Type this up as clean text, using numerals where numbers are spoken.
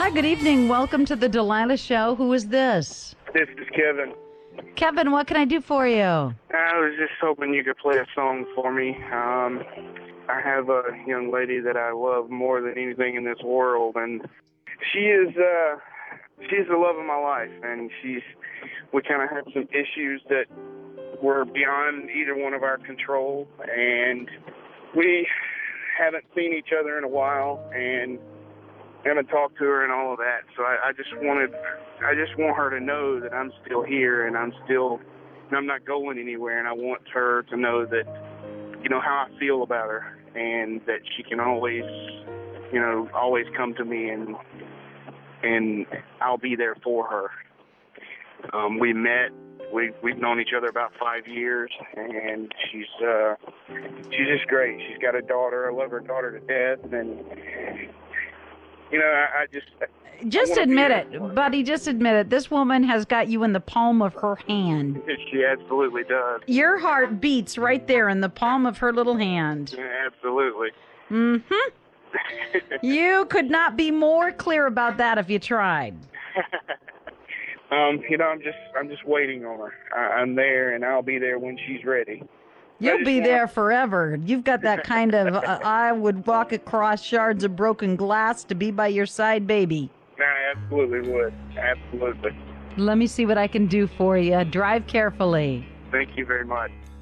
Hi, good evening. Welcome to the Delilah Show. Who is this? This is Kevin. Kevin, what can I do for you? I was just hoping you could play a song for me. I have a young lady that I love more than anything in this world, and she's the love of my life, and we kind of had some issues that were beyond either one of our control, and we haven't seen each other in a while, and haven't talked to her and all of that. So I just want her to know that I'm still here, and I'm not going anywhere, and I want her to know that, how I feel about her, and that she can always come to me, and I'll be there for her. We met. We've known each other about 5 years, and she's just great. She's got a daughter. I love her daughter to death, and I just admit it, buddy. Just admit it. This woman has got you in the palm of her hand. She absolutely does. Your heart beats right there in the palm of her little hand. Absolutely. Mm-hmm. You could not be more clear about that if you tried. I'm just waiting on her. I'm there, and I'll be there when she's ready. You'll be there forever. You've got that kind of, I would walk across shards of broken glass to be by your side, baby. I absolutely would. Absolutely. Let me see what I can do for you. Drive carefully. Thank you very much.